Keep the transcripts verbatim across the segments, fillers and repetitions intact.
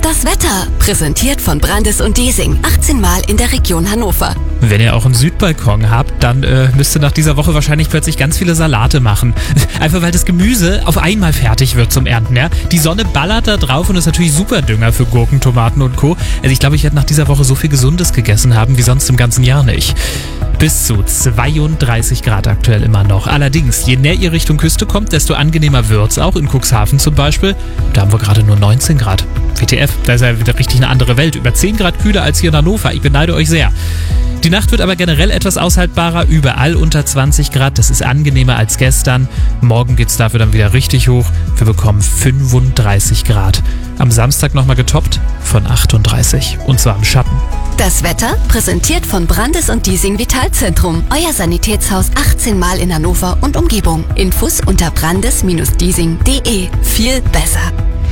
Das Wetter, präsentiert von Brandes und Diesing, achtzehn Mal in der Region Hannover. Wenn ihr auch einen Südbalkon habt, dann äh, müsst ihr nach dieser Woche wahrscheinlich plötzlich ganz viele Salate machen. Einfach weil das Gemüse auf einmal fertig wird zum Ernten. Ja? Die Sonne ballert da drauf und ist natürlich super Dünger für Gurken, Tomaten und Co. Also ich glaube, ich werde nach dieser Woche so viel Gesundes gegessen haben wie sonst im ganzen Jahr nicht. Bis zu zweiunddreißig Grad aktuell immer noch. Allerdings, je näher ihr Richtung Küste kommt, desto angenehmer wird's auch. In Cuxhaven zum Beispiel, da haben wir gerade nur neunzehn Grad. W T F, da ist ja wieder richtig eine andere Welt. Über zehn Grad kühler als hier in Hannover. Ich beneide euch sehr. Die Nacht wird aber generell etwas aushaltbarer, überall unter zwanzig Grad. Das ist angenehmer als gestern. Morgen geht's dafür dann wieder richtig hoch. Wir bekommen fünfunddreißig Grad. Am Samstag nochmal getoppt von achtunddreißig. Und zwar im Schatten. Das Wetter, präsentiert von Brandes und Diesing Vitalzentrum. Euer Sanitätshaus achtzehn Mal in Hannover und Umgebung. Infos unter brandes Bindestrich diesing Punkt de. Viel besser.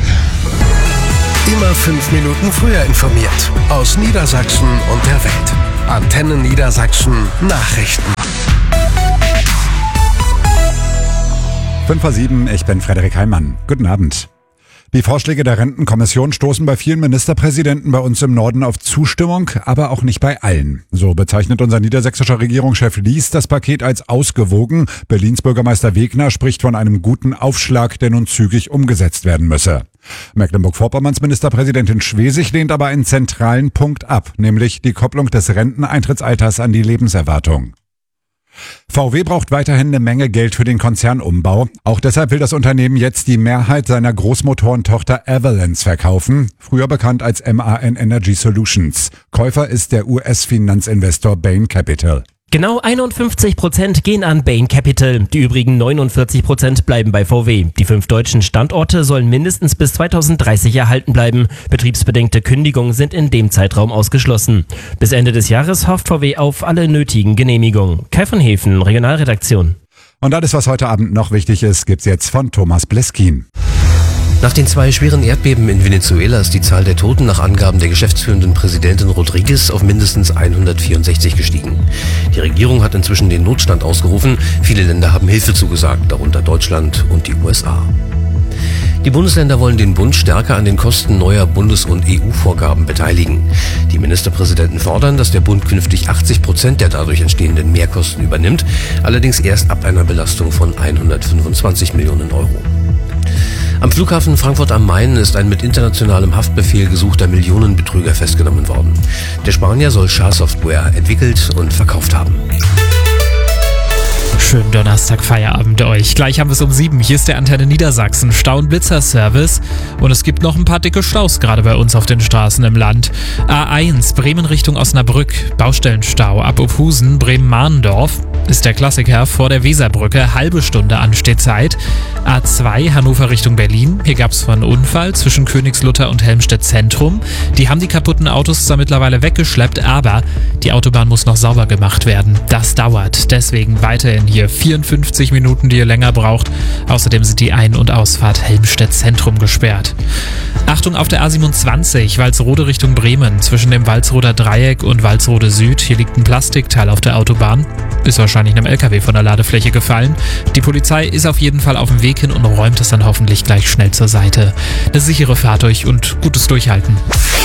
Immer fünf Minuten früher informiert. Aus Niedersachsen und der Welt. Antenne Niedersachsen Nachrichten. fünf vor sieben, ich bin Frederik Heimann. Guten Abend. Die Vorschläge der Rentenkommission stoßen bei vielen Ministerpräsidenten bei uns im Norden auf Zustimmung, aber auch nicht bei allen. So bezeichnet unser niedersächsischer Regierungschef Lies das Paket als ausgewogen. Berlins Bürgermeister Wegner spricht von einem guten Aufschlag, der nun zügig umgesetzt werden müsse. Mecklenburg-Vorpommerns Ministerpräsidentin Schwesig lehnt aber einen zentralen Punkt ab, nämlich die Kopplung des Renteneintrittsalters an die Lebenserwartung. V W braucht weiterhin eine Menge Geld für den Konzernumbau. Auch deshalb will das Unternehmen jetzt die Mehrheit seiner Großmotorentochter Avalanche verkaufen, früher bekannt als M A N Energy Solutions. Käufer ist der U S-Finanzinvestor Bain Capital. Genau einundfünfzig Prozent gehen an Bain Capital. Die übrigen neunundvierzig Prozent bleiben bei V W. Die fünf deutschen Standorte sollen mindestens bis zweitausenddreißig erhalten bleiben. Betriebsbedingte Kündigungen sind in dem Zeitraum ausgeschlossen. Bis Ende des Jahres hofft V W auf alle nötigen Genehmigungen. Kai von Hefen, Regionalredaktion. Und alles, was heute Abend noch wichtig ist, gibt's jetzt von Thomas Bleskin. Nach den zwei schweren Erdbeben in Venezuela ist die Zahl der Toten nach Angaben der geschäftsführenden Präsidentin Rodriguez auf mindestens hundertvierundsechzig gestiegen. Die Regierung hat inzwischen den Notstand ausgerufen. Viele Länder haben Hilfe zugesagt, darunter Deutschland und die U S A. Die Bundesländer wollen den Bund stärker an den Kosten neuer Bundes- und E U-Vorgaben beteiligen. Die Ministerpräsidenten fordern, dass der Bund künftig achtzig Prozent der dadurch entstehenden Mehrkosten übernimmt, allerdings erst ab einer Belastung von hundertfünfundzwanzig Millionen Euro. Am Flughafen Frankfurt am Main ist ein mit internationalem Haftbefehl gesuchter Millionenbetrüger festgenommen worden. Der Spanier soll Schadsoftware entwickelt und verkauft haben. Schönen Donnerstag Feierabend euch. Gleich haben wir es um sieben. Hier ist der Antenne Niedersachsen Stau- und Blitzer-Service. Und es gibt noch ein paar dicke Staus gerade bei uns auf den Straßen im Land. A eins, Bremen Richtung Osnabrück. Baustellenstau ab Ophusen, Bremen-Mahndorf. Ist der Klassiker vor der Weserbrücke. Halbe Stunde Anstehzeit. A zwei, Hannover Richtung Berlin. Hier gab es einen Unfall zwischen Königslutter und Helmstedt Zentrum. Die haben die kaputten Autos zwar mittlerweile weggeschleppt, aber die Autobahn muss noch sauber gemacht werden. Das dauert. Deswegen weiterhin hier vierundfünfzig Minuten, die ihr länger braucht. Außerdem sind die Ein- und Ausfahrt Helmstedt Zentrum gesperrt. Achtung auf der A siebenundzwanzig, Walsrode Richtung Bremen. Zwischen dem Walsroder Dreieck und Walsrode Süd. Hier liegt ein Plastikteil auf der Autobahn. Ist wahrscheinlich einem L K W von der Ladefläche gefallen. Die Polizei ist auf jeden Fall auf dem Weg hin und räumt es dann hoffentlich gleich schnell zur Seite. Eine sichere Fahrt euch und gutes Durchhalten.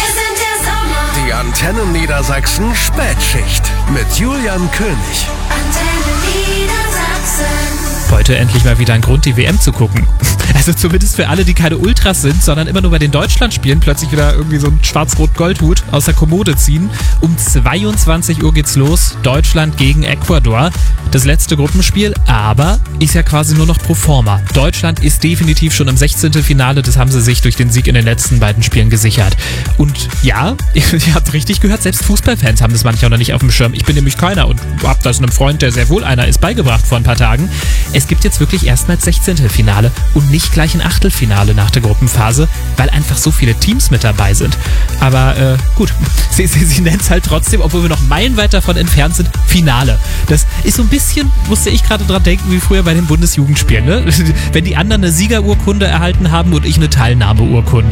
Die Antenne Niedersachsen Spätschicht mit Julian König. Antenne Niedersachsen. Heute endlich mal wieder ein Grund, die W M zu gucken. Also zumindest für alle, die keine Ultras sind, sondern immer nur bei den Deutschlandspielen plötzlich wieder irgendwie so einen schwarz-rot-Goldhut aus der Kommode ziehen. Um zweiundzwanzig Uhr geht's los. Deutschland gegen Ecuador. Das letzte Gruppenspiel, aber ist ja quasi nur noch pro forma. Deutschland ist definitiv schon im Sechzehntelfinale. Das haben sie sich durch den Sieg in den letzten beiden Spielen gesichert. Und ja, ihr habt richtig gehört, selbst Fußballfans haben das manchmal noch nicht auf dem Schirm. Ich bin nämlich keiner und hab das einem Freund, der sehr wohl einer ist, beigebracht vor ein paar Tagen. Es gibt jetzt wirklich erstmals Sechzehntelfinale und nicht gleich ein Achtelfinale nach der Gruppenphase, weil einfach so viele Teams mit dabei sind. Aber äh, gut, sie, sie, sie nennen es halt trotzdem, obwohl wir noch meilenweit davon entfernt sind, Finale. Das ist so ein bisschen, musste ich gerade dran denken, wie früher bei den Bundesjugendspielen, ne? Wenn die anderen eine Siegerurkunde erhalten haben und ich eine Teilnahmeurkunde.